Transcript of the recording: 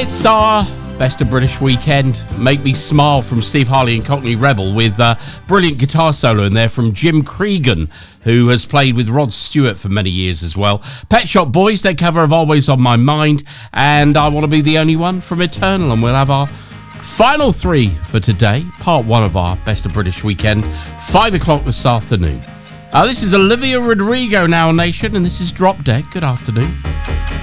It's our Best of British Weekend. Make Me Smile from Steve Harley and Cockney Rebel, with a brilliant guitar solo in there from Jim Cregan, who has played with Rod Stewart for many years as well. Pet Shop Boys, their cover of Always on My Mind, and I Want to Be the Only One from Eternal. And we'll have our final three for today, part one of our Best of British Weekend, 5 o'clock this afternoon. This is Olivia Rodrigo now, Nation, and this is Drop Dead. Good afternoon.